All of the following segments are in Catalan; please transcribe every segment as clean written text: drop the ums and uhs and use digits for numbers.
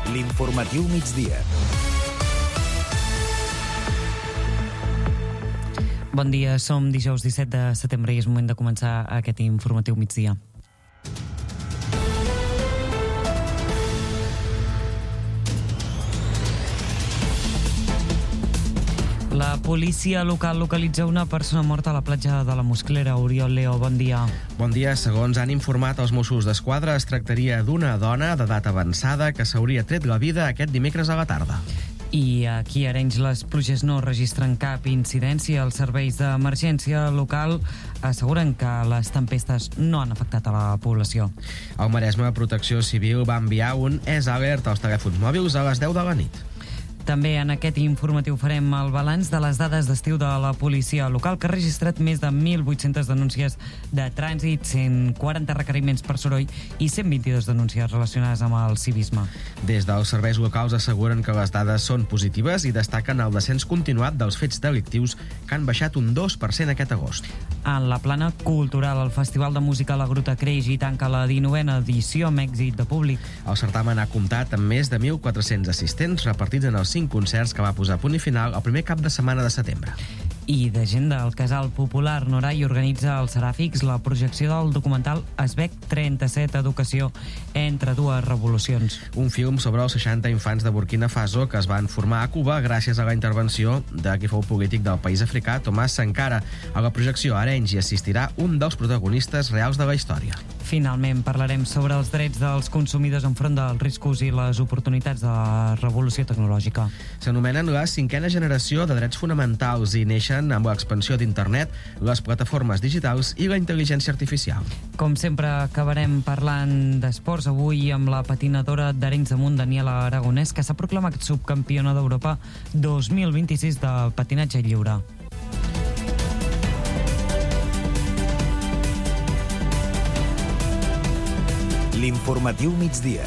L'informatiu migdia. Bon dia, som dijous 17 de setembre i és moment de començar aquest informatiu migdia. La policia local localitza una persona morta a la platja de la Musclera. Oriol Leo, bon dia. Bon dia. Segons han informat els Mossos d'Esquadra, es tractaria d'una dona d'edat avançada que s'hauria tret la vida aquest dimecres a la tarda. I aquí a Arenys les pluges no registren cap incidència. Els serveis d'emergència local asseguren que les tempestes no han afectat a la població. Al Maresme, Protecció Civil va enviar un SOS als telèfons mòbils a les 10 de la nit. També en aquest informatiu farem el balanç de les dades d'estiu de la policia local, que ha registrat més de 1.800 denúncies de trànsit, 140 requeriments per soroll i 122 denúncies relacionades amb el civisme. Des dels serveis locals asseguren que les dades són positives i destaquen el descens continuat dels fets delictius, que han baixat un 2% aquest agost. En la plana cultural, el Festival de Música La Gruta creix i tanca la 19a edició amb èxit de públic. El certamen ha comptat amb més de 1.400 assistents repartits en els 5 concerts que va posar punt i final el primer cap de setmana de setembre. I d'agenda, el Casal Popular Norai organitza al Seràfics la projecció del documental Esbec 37, Educació entre dues revolucions. Un film sobre els 60 infants de Burkina Faso que es van formar a Cuba gràcies a la intervenció de qui fou polític del país africà, Tomàs Sankara. A la projecció a Arenys hi assistirà un dels protagonistes reals de la història. Finalment parlarem sobre els drets dels consumidors enfront dels riscos i les oportunitats de la revolució tecnològica. S'anomenen la 5a generació de drets fonamentals i neixen amb l'expansió d'Internet, les plataformes digitals i la intel·ligència artificial. Com sempre, acabarem parlant d'esports avui amb la patinadora d'Arenys de Munt, Daniela Aragonès, que s'ha proclamat subcampiona d'Europa 2026 de patinatge lliure. L'informatiu migdia.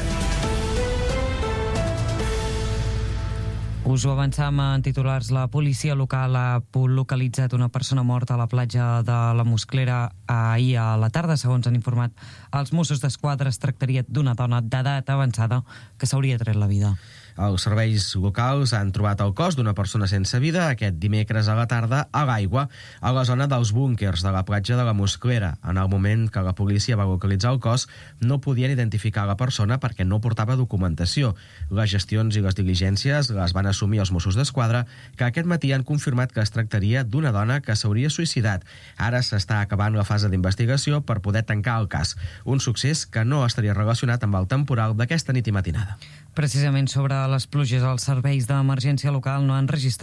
Us ho avançam en titulars. La policia local ha localitzat una persona morta a la platja de la Musclera ahir a la tarda. Segons han informat els Mossos d'Esquadra, es tractaria d'una dona d'edat avançada que s'hauria tret la vida. Els serveis locals han trobat el cos d'una persona sense vida aquest dimecres a la tarda a l'aigua, a la zona dels búnquers de la platja de la Musclera. En el moment que la policia va localitzar el cos, no podien identificar la persona perquè no portava documentació. Les gestions i les diligències les van assumir els Mossos d'Esquadra, que aquest matí han confirmat que es tractaria d'una dona que s'hauria suïcidat. Ara s'està acabant la fase d'investigació per poder tancar el cas. Un succés que no estaria relacionat amb el temporal d'aquesta nit i matinada. Precisament sobre les pluges, els serveis d'emergència local no han registrat